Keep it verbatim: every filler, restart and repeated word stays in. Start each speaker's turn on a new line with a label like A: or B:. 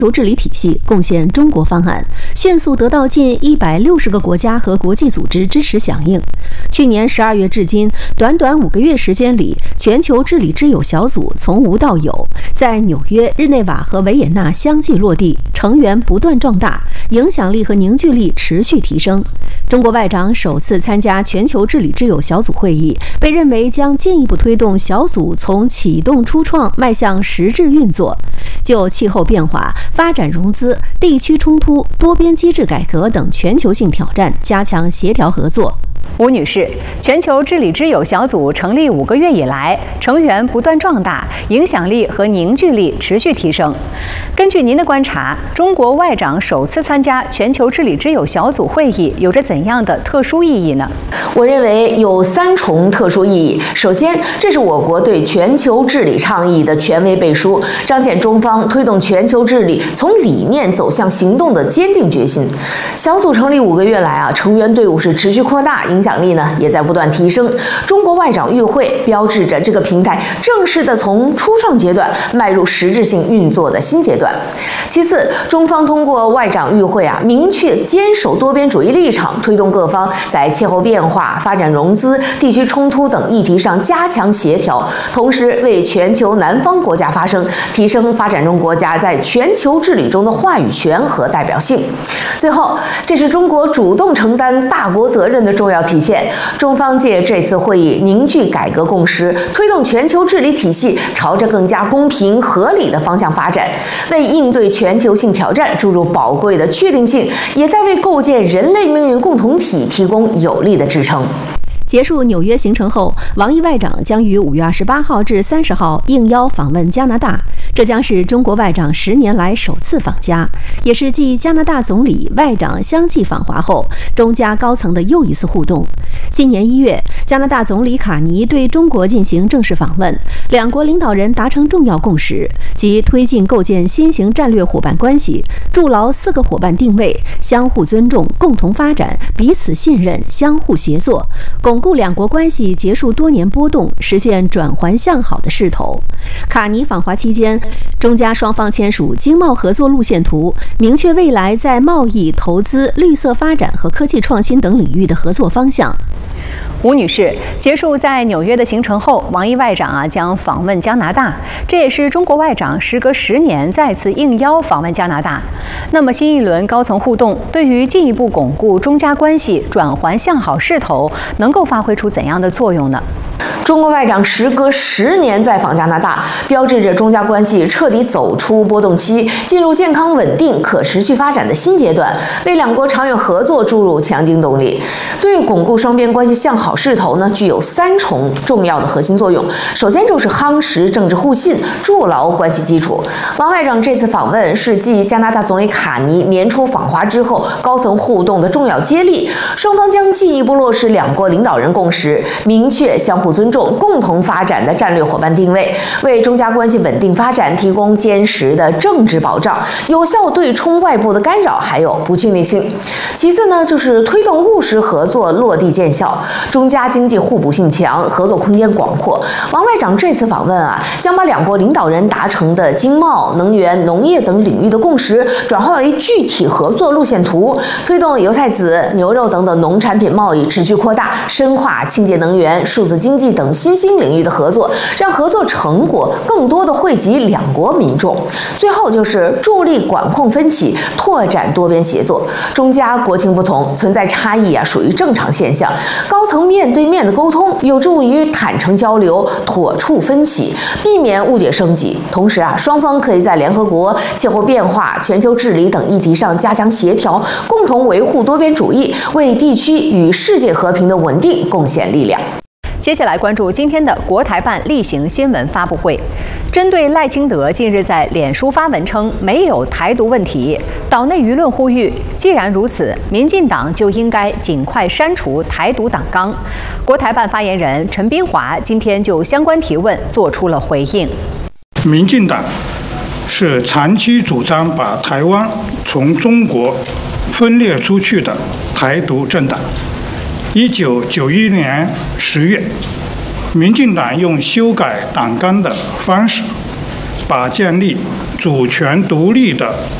A: 球治理体系贡献中国方案迅速得到近一百六十个国家和国际组织支持响应。去年十二月至今，短短五个月时间里，全球治理之友小组从无到有，在纽约、日内瓦和维也纳相继落地，成员不断壮大，影响力和凝聚力持续提升。中国外长首次参加全球治理之友小组会议，被认为将进一步推动小组从启动初创迈向实质运作，就气候变化、发展融资、地区冲突、多边机制改革等全球性挑战加强协调合作。
B: 吴女士，全球治理之友小组成立五个月以来，成员不断壮大，影响力和凝聚力持续提升。根据您的观察，中国外长首次参加全球治理之友小组会议，有着怎样的特殊意义呢？
C: 我认为有三重特殊意义。首先，这是我国对全球治理倡议的权威背书，彰显中方推动全球治理从理念走向行动的坚定决心。小组成立五个月来啊，成员队伍是持续扩大，影响力呢也在不断提升。中国外长与会标志着这个平台正式的从初创阶段迈入实质性运作的新阶段。其次，中方通过外长与会啊，明确坚守多边主义立场，推动各方在气候变化、发展融资、地区冲突等议题上加强协调，同时为全球南方国家发声，提升发展中国家在全球治理中的话语权和代表性。最后，这是中国主动承担大国责任的重要体现。中方借这次会议凝聚改革共识，推动全球治理体系朝着更加公平合理的方向发展，为应对全球性挑战注入宝贵的确定性，也在为构建人类命运共同体提供有力的支撑。
A: 结束纽约行程后，王毅外长将于五月二十八号至三十号应邀访问加拿大，这将是中国外长十年来首次访加，也是继加拿大总理、外长相继访华后，中加高层的又一次互动。今年一月，加拿大总理卡尼对中国进行正式访问，两国领导人达成重要共识，即推进构建新型战略伙伴关系，筑牢四个伙伴定位，相互尊重、共同发展、彼此信任、相互协作，巩固两国关系结束多年波动，实现转环向好的势头。卡尼访华期间，中加双方签署经贸合作路线图，明确未来在贸易、投资、绿色发展和科技创新等领域的合作方向。
B: 吴女士，结束在纽约的行程后，王毅外长啊将访问加拿大，这也是中国外长时隔十年再次应邀访问加拿大。那么新一轮高层互动对于进一步巩固中加关系转环向好势头，能够发挥出怎样的作用呢？
C: 中国外长时隔十年再访加拿大，标志着中加关系彻底走出波动期，进入健康稳定、可持续发展的新阶段，为两国长远合作注入强劲动力。对巩固双边关系向好势头呢，具有三重重要的核心作用。首先就是夯实政治互信，筑牢关系基础。王外长这次访问是继加拿大总理卡尼年初访华之后，高层互动的重要接力。双方将进一步落实两国领导人共识，明确相互尊重、共同发展的战略伙伴定位，为中加关系稳定发展提供坚实的政治保障，有效对冲外部的干扰还有不确定性。其次呢，就是推动务实合作落地见效。中加经济互补性强，合作空间广阔。王外长这次访问啊，将把两国领导人达成的经贸、能源、农业等领域的共识转化为具体合作路线图，推动油菜籽、牛肉等等农产品贸易持续扩大，深化清洁能源、数字经济等新兴领域的合作，让合作成果更多的惠及两国民众。最后就是助力管控分歧，拓展多边协作。中加国情不同，存在差异啊，属于正常现象。高层面对面的沟通有助于坦诚交流，妥处分歧，避免误解升级。同时啊，双方可以在联合国、气候变化、全球治理等议题上加强协调，共同维护多边主义，为地区与世界和平的稳定贡献力量。
B: 接下来关注今天的国台办例行新闻发布会。针对赖清德近日在脸书发文称没有台独问题，岛内舆论呼吁，既然如此，民进党就应该尽快删除台独党纲。国台办发言人陈斌华今天就相关提问做出了回应。
D: 民进党是长期主张把台湾从中国分裂出去的台独政党。一九九一年十月，民进党用修改党纲的方式， 把建立主权独立的